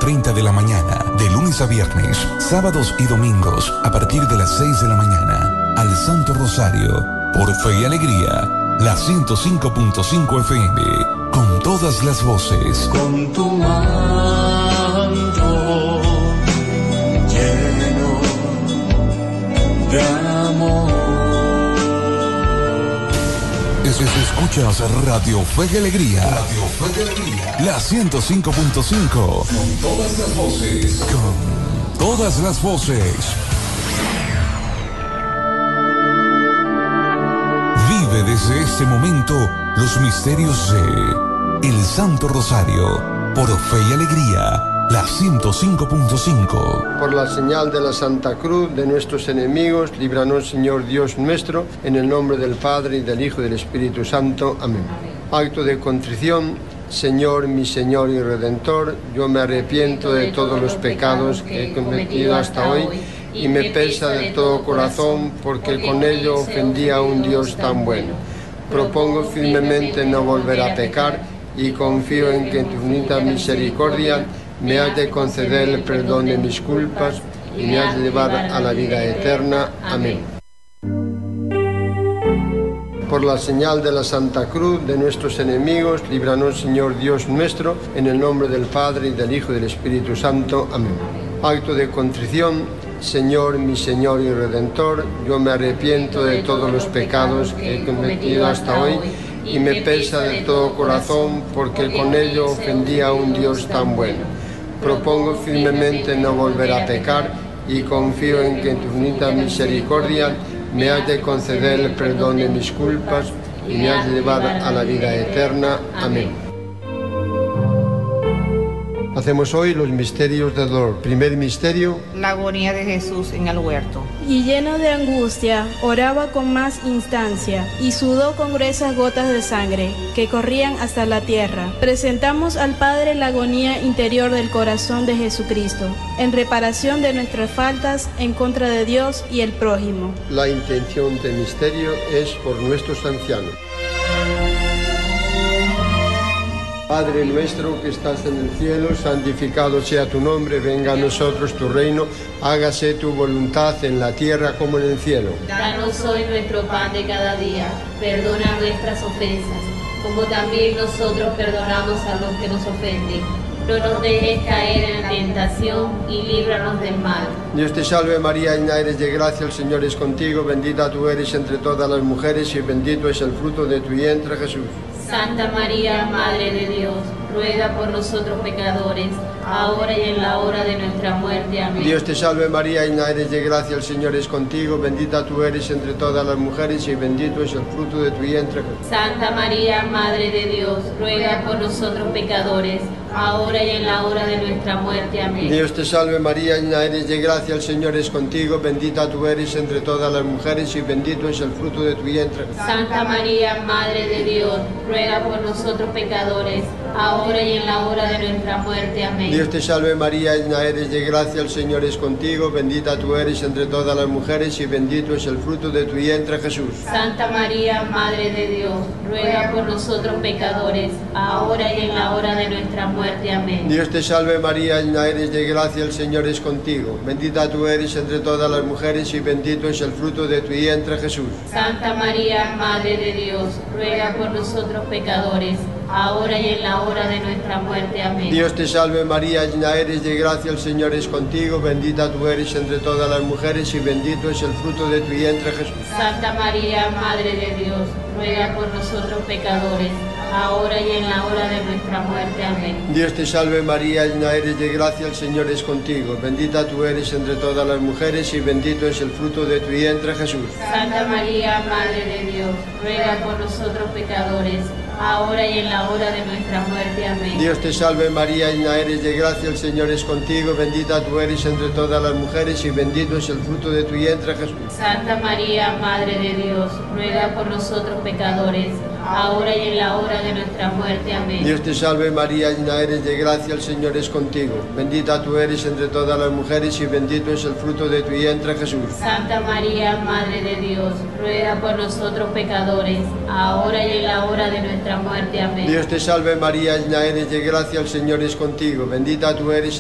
8:30 de la mañana, de lunes a viernes, sábados y domingos, a partir de las 6 de la mañana, al Santo Rosario, por Fe y Alegría, la 105.5 FM, con todas las voces. Con tu manto lleno de amor. Escuchas Radio Fe y Alegría. Radio Fe y Alegría. La 105.5. Con todas las voces. Con todas las voces. Vive desde este momento los misterios de El Santo Rosario. Por Fe y Alegría. La 105.5. Por la señal de la Santa Cruz de nuestros enemigos, líbranos, Señor Dios nuestro, en el nombre del Padre, y del Hijo, y del Espíritu Santo. Amén. Acto de contrición. Señor, mi Señor y Redentor, yo me arrepiento de todos los pecados que he cometido hasta hoy, y me pesa de todo corazón, porque con ello ofendí a un Dios tan bueno. Propongo firmemente no volver a pecar, y confío en que tu infinita misericordia me has de conceder el perdón de mis culpas y me has de llevar a la vida eterna. Amén. Por la señal de la Santa Cruz de nuestros enemigos, líbranos, Señor Dios nuestro, en el nombre del Padre, y del Hijo, y del Espíritu Santo. Amén. Acto de contrición. Señor, mi Señor y Redentor, yo me arrepiento de todos los pecados que he cometido hasta hoy, y me pesa de todo corazón, porque con ello ofendí a un Dios tan bueno. Propongo firmemente no volver a pecar, y confío en que tu infinita misericordia me has de conceder el perdón de mis culpas y me has de llevar a la vida eterna. Amén. Hacemos hoy los misterios del dolor. Primer misterio: la agonía de Jesús en el huerto. Y lleno de angustia, oraba con más instancia, y sudó con gruesas gotas de sangre, que corrían hasta la tierra. Presentamos al Padre la agonía interior del corazón de Jesucristo, en reparación de nuestras faltas, en contra de Dios y el prójimo. La intención del misterio es por nuestros ancianos. Padre nuestro que estás en el cielo, santificado sea tu nombre, venga a nosotros tu reino, hágase tu voluntad en la tierra como en el cielo. Danos hoy nuestro pan de cada día, perdona nuestras ofensas, como también nosotros perdonamos a los que nos ofenden. No nos dejes caer en la tentación y líbranos del mal. Dios te salve María, llena eres de gracia, el Señor es contigo, bendita tú eres entre todas las mujeres y bendito es el fruto de tu vientre, Jesús. Santa María, Madre de Dios, ruega por nosotros pecadores, ahora y en la hora de nuestra muerte. Amén. Dios te salve María, llena eres de gracia, el Señor es contigo, bendita tú eres entre todas las mujeres y bendito es el fruto de tu vientre. Santa María, Madre de Dios, ruega por nosotros pecadores, ahora y en la hora de nuestra muerte. Amén. Dios te salve María, llena eres de gracia, el Señor es contigo, bendita tú eres entre todas las mujeres y bendito es el fruto de tu vientre. Santa María, Madre de Dios, ruega por nosotros pecadores, ahora y en la hora de nuestra muerte. Amén. Dios te salve María, llena eres de gracia, el Señor es contigo, bendita tú eres entre todas las mujeres y bendito es el fruto de tu vientre, Jesús. Santa María, Madre de Dios, ruega por nosotros pecadores, ahora y en la hora de nuestra muerte. Amén. Dios te salve María, llena eres de gracia, el Señor es contigo, bendita tú eres entre todas las mujeres y bendito es el fruto de tu vientre, Jesús. Santa María, Madre de Dios, ruega por nosotros pecadores, ahora y en la hora de nuestra muerte. Amén. Dios te salve María, llena eres de gracia, el Señor es contigo, bendita tú eres entre todas las mujeres y bendito es el fruto de tu vientre, Jesús. Santa María, Madre de Dios, ruega por nosotros pecadores, ahora y en la hora de nuestra muerte. Amén. Dios te salve María, llena eres de gracia, el Señor es contigo, bendita tú eres entre todas las mujeres y bendito es el fruto de tu vientre, Jesús. Santa María, Madre de Dios, ruega por nosotros pecadores, ahora y en la hora de nuestra muerte. Amén. Dios te salve María, llena eres de gracia, el Señor es contigo, bendita tú eres entre todas las mujeres y bendito es el fruto de tu vientre, Jesús. Santa María, Madre de Dios, ruega por nosotros pecadores, ahora y en la hora de nuestra muerte. Amén. Dios te salve María, llena eres de gracia, el Señor es contigo, bendita tú eres entre todas las mujeres y bendito es el fruto de tu vientre, Jesús. Santa María, Madre de Dios, ruega por nosotros pecadores, ahora y en la hora de nuestra muerte. Amén. Dios te salve María, llena eres de gracia, el Señor es contigo, bendita tú eres